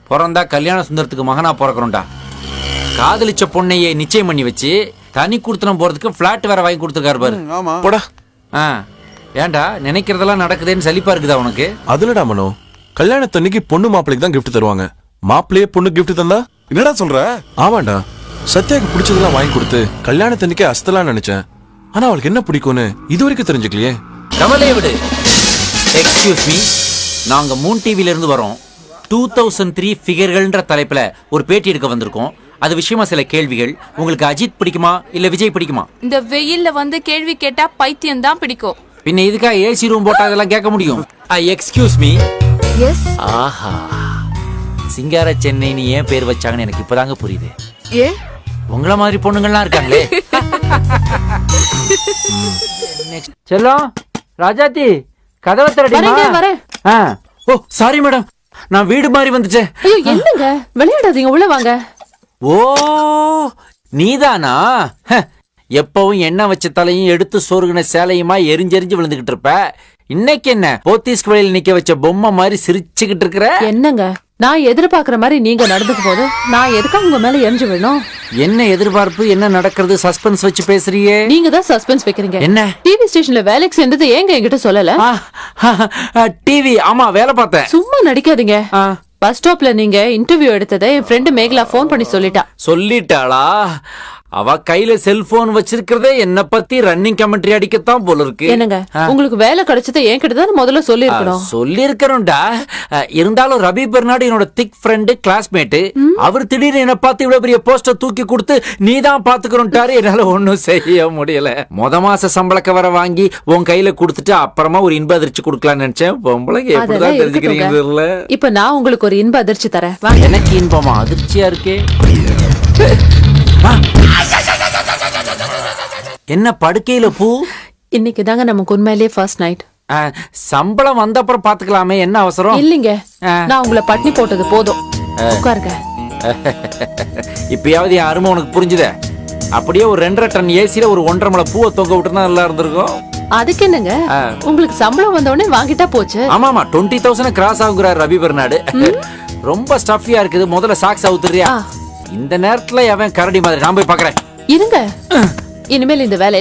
பிறந்தா கல்யாண சுந்தரத்துக்கு மகனா பிறக்கணும்டா. காதலிச்ச பொண்ணையை நிச்சயம் பண்ணி வச்சு தனி கொடுத்தனம் போறதுக்கு பிளாட் வேற வாங்கி கொடுத்துருக்காரு பாரு. போடா. ஏன்டா நினைக்கிறதெல்லாம் நடக்குதுன்னு சலிப்பா இருக்குதா உனக்கு? அதுலடா மனோ, கல்யாணத்தன்னைக்கு பொண்ணு மாப்பிளைக்கு தான் கிஃப்ட் தருவாங்க. மாப்பிளையே பொண்ணு கிஃப்ட் தந்தா என்னடா சொல்ற? ஆமாண்டா, சத்யாக்கு பிடிச்சதெல்லாம் வாங்கி கொடுத்து கல்யாணத்தன்னைக்கே அஸ்தலான்னு நினைச்சேன். ஆனா அவளுக்கு என்ன பிடிக்கும்னு இது வரைக்கும் தெரிஞ்சுக்கலையே. கமலே விடு. எக்ஸ்கியூஸ் மீ, நாங்க மூன் டிவில இருந்து வரோம். 2003 ஃபிகர்கள்ன்ற தலைப்புல ஒரு பேட்டி எடுக்க வந்திருக்கோம். அது விஷயமா சில கேள்விகள். உங்களுக்கு அஜித் பிடிக்குமா இல்ல விஜய் பிடிக்குமா? இந்த வெயில்ல வந்து கேள்வி கேட்டா பைத்தியம் தான் பிடிக்கும். பின்ன இதுக்கா ஏசி ரூம் போட்டா அதெல்லாம் கேட்க முடியும்? Excuse me. எஸ். ஆஹா, சிங்கார சென்னைன்னு ஏன் பேர் வச்சாங்கன்னு எனக்கு இப்பதாங்க புரியுது. ஏ, உங்கள மாதிரி பொண்ணுங்கள்லாம் இருக்காங்களே. செல்லம், ராஜாத்தி, கதவை திறடிமா. வரேன். ஓ சாரி மேடம், நான் வீடு மாதிரி வந்துட்டேன். ஐயோ என்னங்க விளையாடாதீங்க, உள்ள வாங்க. ஓ நீதானா? எப்பவும் எண்ணெய் வச்ச தலையும் எடுத்து சோறுகின சேலையுமா எரிஞ்செரிஞ்சு விழுந்துகிட்டு இருப்ப. இன்னைக்கு என்ன போத்தீஸ்க்கு வழியில் நிக்க வச்ச பொம்மை மாதிரி சிரிச்சுக்கிட்டு இருக்கிற? என்னங்க நான் எதிர்பார்க்கிற மாதிரி நீங்க நடந்துக்கு போது நான் எதுக்கு உங்க மேல எரிஞ்சு விடணும்? என்ன எதிர்பார்ப்பு, என்ன நடக்கிறது? சஸ்பென்ஸ் வச்சு பேசுறியே. நீங்க தான் சஸ்பென்ஸ் வைக்கிறீங்க. என்ன டிவி ஸ்டேஷன்ல வேலைக்கு சேர்ந்தது ஏங்க என்கிட்ட சொல்லல? டிவி, ஆமா வேலை பார்த்தேன். சும்மா நடிக்காதீங்க. பஸ் ஸ்டாப்ல நீங்க இன்டர்வியூ எடுத்ததை என் ஃப்ரெண்டு மேகலா போன் பண்ணி சொல்லிட்டாளா? அவ கையில செல்போன் வச்சிருக்கிறதே என்ன பத்தி ரன்னிங் கமெண்ட்ரி அடிக்கத்தான் போல இருக்கு. என்னங்க உங்களுக்கு வேலை கிடைச்சதை என்கிட்ட தான் முதல்ல சொல்லிருக்கணும்டா. இருந்தாலும் ரவி பெர்னாடு என்னோட திக் ஃப்ரெண்டு, கிளாஸ்மேட். அவர் திடீர்னு என்ன பார்த்து இவ்வளவு பெரிய போஸ்டர் தூக்கி கொடுத்து நீ தான் பாத்துக்கணும்ட்டாரு. என்னால ஒண்ணும் செய்ய முடியல. மாச சம்பளக்க வர வாங்கி உன் கையில கொடுத்துட்டு அப்புறமா ஒரு இன்ப அதிர்ச்சி கொடுக்கலாம்னு நினைச்சேன். பொம்பளைங்க எப்படிதான் தெரிஞ்சுக்கிறீங்க. இப்ப நான் உங்களுக்கு ஒரு இன்ப அதிர்ச்சி தரேன். எனக்கு இன்பமா? அதிர்ச்சியா இருக்கே. என்ன படுக்கையில பூ? இன்னைக்கு தாங்க நமக்கு உண்மையிலேயே ஃபர்ஸ்ட் நைட். சம்பளம் வந்த அப்புறம் பாத்துக்கலாமே, என்ன அவசரம்? இல்லைங்க, நான் உங்களை பட்னி போட்டது போதும். உட்காருங்க. இப்பயாவது என் அருமை உனக்கு புரிஞ்சுதே? அப்படியே ஒரு 2.5 டன் ஏசில ஒரு 1.5 முழ பூவை தொங்க விட்டுனா நல்லா இருந்திருக்கும். அதுக்கு என்னங்க, உங்களுக்கு சம்பளம் வந்த உடனே வாங்கிட்டா போச்சு. ஆமாமா, 20,000 கிராஸ் ஆகுறாரு ரவி பெர்னாடு. ரொம்ப ஸ்டஃபியா இருக்குது. முதல்ல சாக்ஸ் அவுத்துறியா? இந்த நேரத்துல அவன் கரடி மாதிரி. நான் போய் பாக்குறேன். இருங்க, இனிமேல் இந்த வேலை